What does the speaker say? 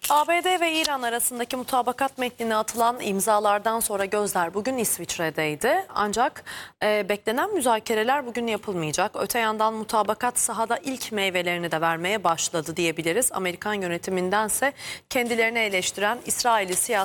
ABD ve İran arasındaki mutabakat metnine atılan imzalardan sonra gözler bugün İsviçre'deydi. Ancak beklenen müzakereler bugün yapılmayacak. Öte yandan mutabakat sahada ilk meyvelerini de vermeye başladı diyebiliriz. Amerikan yönetimindense kendilerini eleştiren İsrail'i siyasi